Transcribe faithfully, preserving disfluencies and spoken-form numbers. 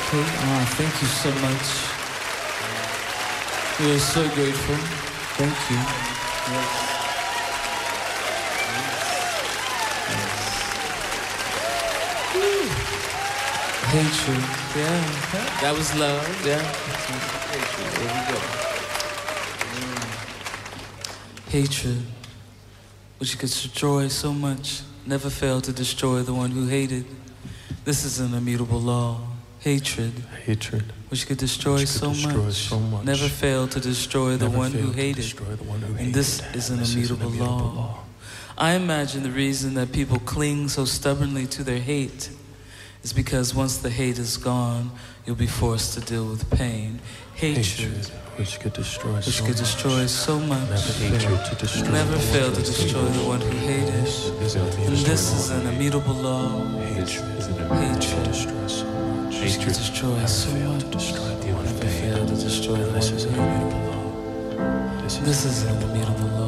Okay. Ah, thank you so much. We are so grateful. Thank you. Yes. Yes. Hatred. Yeah. That was love. Yeah. Hatred. There we go. Mm. Hatred, which could destroy so much, never fail to destroy the one who hated. This is an immutable law. Hatred, hatred, which could destroy, which could so, destroy much, so much, never fail to destroy the one who hated. One who and hated. this is an, this immutable, is an immutable law. law. I imagine the reason that people cling so stubbornly to their hate is because once the hate is gone, you'll be forced to deal with pain. Hatred, hatred which could destroy, which so, could much. destroy so much, never, hatred to destroy never the fail one to destroy the one who hated. This is an and this is an immutable law. Hatred is an hatred to destroy so much. Hatred to destroy so much. To destroy the one never fail to destroy the one This is an who hated. immutable law. This is an immutable law.